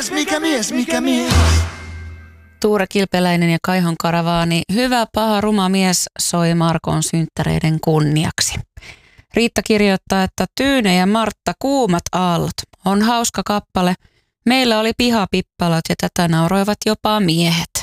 mikä mies. Tuure Kilpeläinen ja Kaihon Karavaani. Hyvä, paha, ruma mies soi Markon synttäreiden kunniaksi. Riitta kirjoittaa, että Tyyne ja Martta, kuumat aallot. On hauska kappale. Meillä oli pihapippalat ja tätä nauroivat jopa miehet.